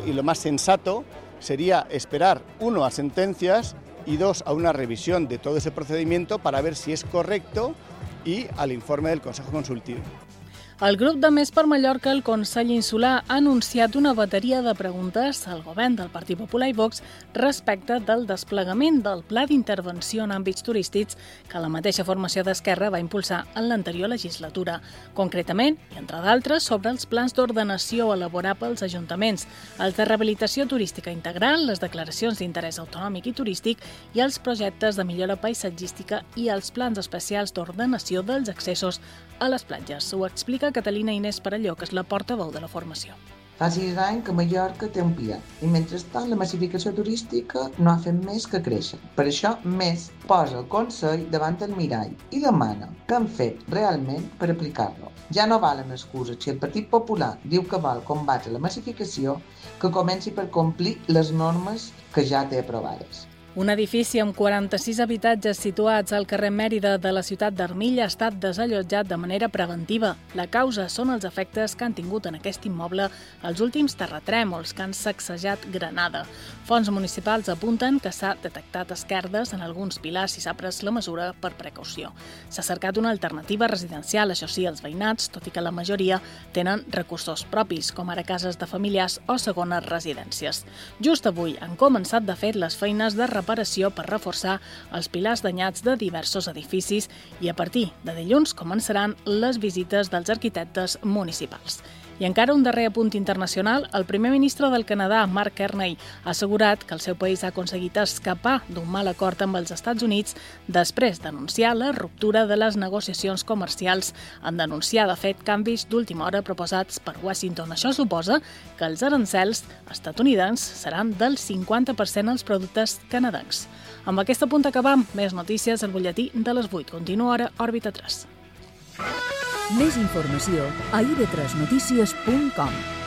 Y lo más sensato sería esperar, uno, a sentencias y dos, a una revisión de todo ese procedimiento para ver si es correcto y al informe del Consejo Consultivo. El grup de Més per Mallorca, el Consell Insular, ha anunciat una bateria de preguntes al govern del Partit Popular i Vox respecte del desplegament del Pla d'Intervenció en àmbits turístics que la mateixa formació d'Esquerra va impulsar en l'anterior legislatura. Concretament, i entre d'altres, sobre els plans d'ordenació a elaborar pels ajuntaments, els de rehabilitació turística integral, les declaracions d'interès autonòmic i turístic i els projectes de millora paisatgística i els plans especials d'ordenació dels accessos a les platges. Ho explica Catalina Inés Perelló, que és la portaveu de la formació. Fa 6 anys que Mallorca té un PIA i mentrestant la massificació turística no ha fet més que créixer. Per això, Més posa el Consell davant el mirall i demana què han fet realment per aplicar-lo. Ja no valen excuses. Si el Partit Popular diu que vol combatre la massificació, que comenci per complir les normes que ja té aprovades. Un edifici amb 46 habitatges situats al carrer Mèrida de la ciutat d'Armilla ha estat desallotjat de manera preventiva. La causa són els efectes que han tingut en aquest immoble els últims terratrèmols que han sacsejat Granada. Fonts municipals apunten que s'ha detectat esquerdes en alguns pilars i s'ha pres la mesura per precaució. S'ha cercat una alternativa residencial, això sí, els veïnats, tot i que la majoria tenen recursos propis, com ara cases de familiars o segones residències. Just avui han començat de fet les feines de reparació per reforçar els pilars danyats de diversos edificis i a partir de dilluns començaran les visites dels arquitectes municipals. I encara un darrer apunt internacional, el primer ministre del Canadà, Mark Carney, ha assegurat que el seu país ha aconseguit escapar d'un mal acord amb els Estats Units després d'anunciar la ruptura de les negociacions comercials en denunciar, de fet, canvis d'última hora proposats per Washington. Això suposa que els arancels estatunidencs seran del 50% als productes canadencs. Amb aquest punt acabam. Més notícies al butlletí de les 8. Continua ara Òrbita 3. Més informació a ib3notícies.com.